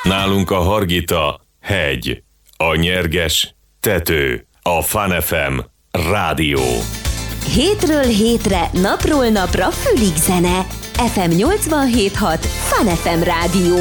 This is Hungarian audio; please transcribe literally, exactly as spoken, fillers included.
Nálunk a Hargita hegy, a Nyerges tető, a Fun ef em rádió. Hétről hétre, napról napra fülig zene. ef em nyolcvanhét hat Fun ef em rádió.